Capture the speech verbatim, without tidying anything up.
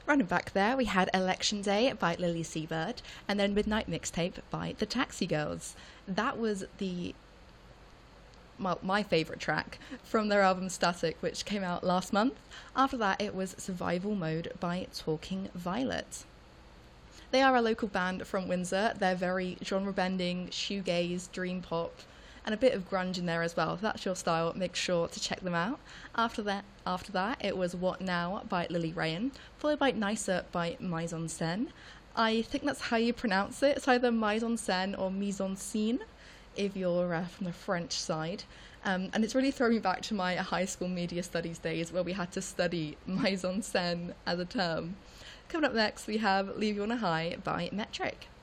Running back there, we had Election Day by Lily Seabird, and then Midnight Mixtape by the Taxi Girls. That was the my, my favourite track from their album Static, which came out last month. After that, it was Survival Mode by Talking Violet. They are a local band from Windsor. They're very genre-bending, shoegaze, dream pop, and a bit of grunge in there as well. If that's your style, make sure to check them out. After that, after that, it was What Now by Lily Rayen, followed by Nicer by Mise en Scène. I think that's how you pronounce it. It's either mise en scène or mise en scène, if you're uh, from the French side. Um, and it's really thrown me back to my high school media studies days where we had to study mise en scène as a term. Coming up next, we have Leave You on a High by Metric.